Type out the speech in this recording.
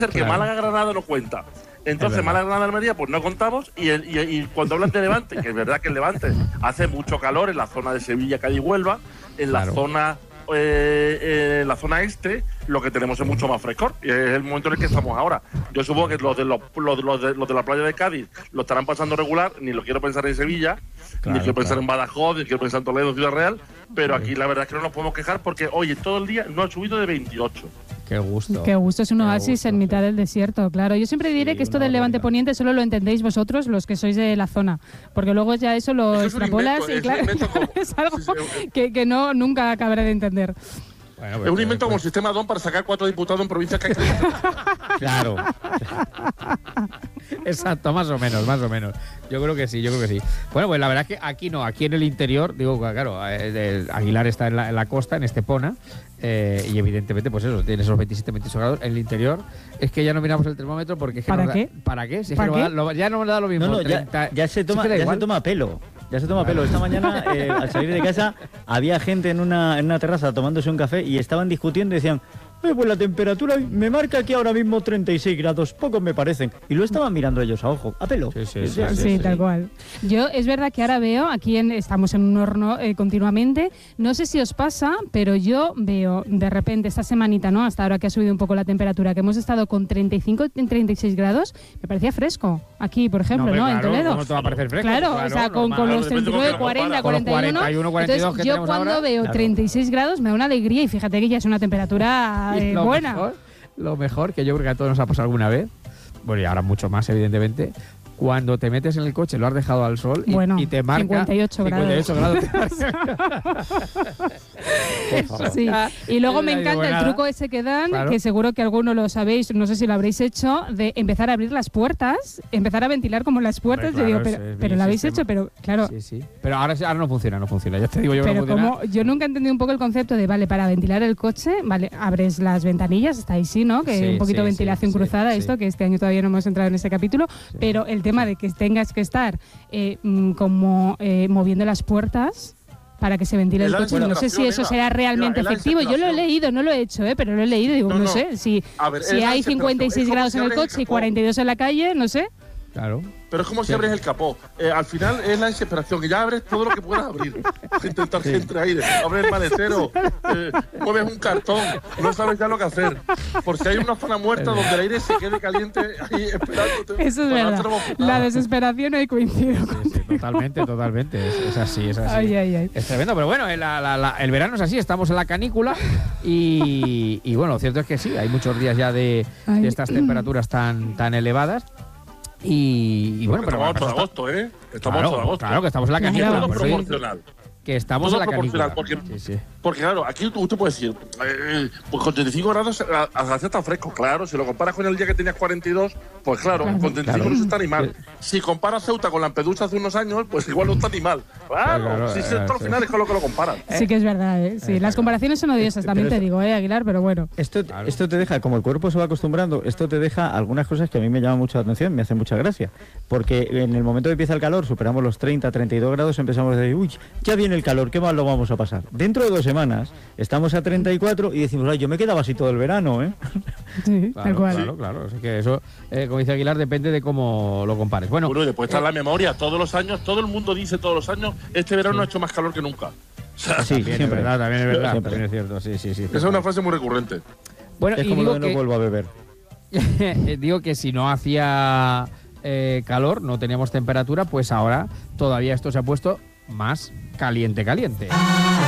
que Málaga-Granada no cuenta. Entonces, Málaga-Granada-Almería, pues no contamos. Y cuando hablan de Levante, que es verdad que el Levante hace mucho calor en la zona de Sevilla, Cádiz, Huelva, en la zona este, lo que tenemos es mucho más frescor. Y es el momento en el que estamos ahora. Yo supongo que los de la playa de Cádiz lo estarán pasando regular. Ni lo quiero pensar en Sevilla, ni quiero pensar en Badajoz, ni quiero pensar en Toledo, Ciudad Real. Pero aquí la verdad es que no nos podemos quejar porque, oye, todo el día no ha subido de 28. Qué gusto. Qué gusto, es un oasis en mitad del desierto, claro. Yo siempre diré que esto del Levante Poniente solo lo entendéis vosotros, los que sois de la zona, porque luego ya eso lo extrapolas y claro, es algo que no nunca acabaré de entender. Bueno, pues, es un invento como el sistema DON para sacar 4 diputados en provincias que hay que... Claro. Exacto, más o menos. Yo creo que sí. Bueno, pues la verdad es que aquí no, aquí en el interior, digo, claro, Aguilar está en la costa, en Estepona, y evidentemente, pues eso, tiene esos 27-28 grados. En el interior es que ya no miramos el termómetro porque es que ¿Para qué? ¿Para qué? Si es ¿Para que ya no nos da lo mismo. No, ya se toma pelo. Ya se toma pelo. Esta mañana, al salir de casa, había gente en una terraza tomándose un café y estaban discutiendo y decían: pues la temperatura me marca aquí ahora mismo 36 grados, pocos me parecen. Y lo estaban mirando ellos a ojo, a pelo. Sí, tal cual. Yo, es verdad que ahora veo, estamos en un horno continuamente, no sé si os pasa, pero yo veo de repente esta semanita, ¿no? Hasta ahora que ha subido un poco la temperatura, que hemos estado con 35 en 36 grados, me parecía fresco. Aquí, por ejemplo, ¿no? Claro, En Toledo. ¿cómo te va a parecer fresco? Claro, o sea, con los 39, 40, 41. 42 Entonces, yo cuando ahora, veo 36 grados me da una alegría y fíjate que ya es una temperatura buena. Lo mejor, que yo creo que a todos nos ha pasado alguna vez, bueno, y ahora mucho más, evidentemente, cuando te metes en el coche, lo has dejado al sol y te marca 58 grados. Sí. Y luego me encanta el truco ese que dan, que seguro que alguno lo sabéis, no sé si lo habréis hecho, de empezar a abrir las puertas, empezar a ventilar como las puertas. Hombre, claro, yo digo, pero lo habéis hecho, pero claro. Sí. Pero ahora no funciona, ya te digo yo que no funciona. Como yo nunca he entendido un poco el concepto de, vale, para ventilar el coche, vale, abres las ventanillas, está ahí sí, ¿no? Que un poquito de ventilación cruzada, esto, que este año todavía no hemos entrado en ese capítulo, pero el tema de que tengas que estar moviendo las puertas para que se ventile el coche, no sé si eso será realmente efectivo. Yo lo he leído, no lo he hecho, pero lo he leído, digo, no sé, si hay 56 grados en el coche y 42 en la calle, no sé. Claro. Pero es como si abres el capó. Al final es la desesperación, que ya abres todo lo que puedas abrir. Intentar que entre aire. Abres el maletero, mueves un cartón, no sabes ya lo que hacer. Por si hay una zona muerta donde el aire se quede caliente ahí esperándote. Eso es verdad. La desesperación ahí coincido. Sí, totalmente. Es así. Ay. Es tremendo, pero bueno, el verano es así, estamos en la canícula y bueno, lo cierto es que sí, hay muchos días ya de estas temperaturas tan elevadas. Y bueno, pero estamos en agosto, Estamos en agosto. Claro, que estamos en la canícula. Todo proporcional. Que estamos en la canícula. Porque claro, aquí usted puede decir, pues con 35 grados hace tan fresco. Claro, si lo comparas con el día que tenías 42, pues claro, con 35 no está ni mal. Si comparas Ceuta con Lampedusa hace unos años, pues igual no está ni mal. Claro, si esto al final es con lo que lo comparas. Sí que es verdad, Sí, las comparaciones son odiosas, también te digo, Aguilar, pero bueno. Esto te deja, como el cuerpo se va acostumbrando, esto te deja algunas cosas que a mí me llaman mucho la atención, me hacen mucha gracia. Porque en el momento que empieza el calor, superamos los 30, 32 grados, empezamos a decir, uy, ya viene el calor, ¿qué mal lo vamos a pasar? Dentro de 2 semanas estamos a 34 y decimos, ay, yo me quedaba así todo el verano, Sí, tal cual. Claro. Así que eso, como dice Aguilar, depende de cómo lo compares. Bueno, y después está la memoria. Todos los años, todo el mundo dice todos los años, este verano ha hecho más calor que nunca. O sea, siempre. Es verdad, también es cierto. Sí. Esa es una frase muy recurrente. Bueno, es como lo de no vuelvo a beber. Digo que si no hacía calor, no teníamos temperatura, pues ahora todavía esto se ha puesto más caliente.